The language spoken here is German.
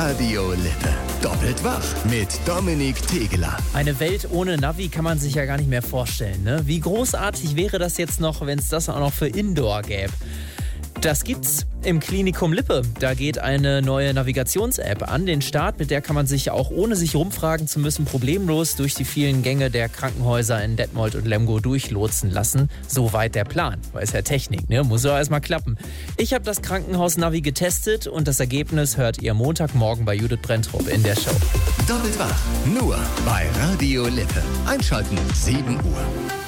Radio Lippe. Doppelt wach mit Dominik Tegeler. Eine Welt ohne Navi kann man sich ja gar nicht mehr vorstellen, ne? Wie großartig wäre das jetzt noch, wenn es das auch noch für Indoor gäbe? Das gibt's im Klinikum Lippe. Da geht eine neue Navigations-App an den Start, mit der kann man sich auch ohne sich rumfragen zu müssen problemlos durch die vielen Gänge der Krankenhäuser in Detmold und Lemgo durchlotsen lassen. Soweit der Plan. Weil es ja Technik, ne? Muss ja erstmal klappen. Ich habe das Krankenhaus-Navi getestet und das Ergebnis hört ihr Montagmorgen bei Judith Brenntrup in der Show. Doppelt wach, nur bei Radio Lippe. Einschalten, 7 Uhr.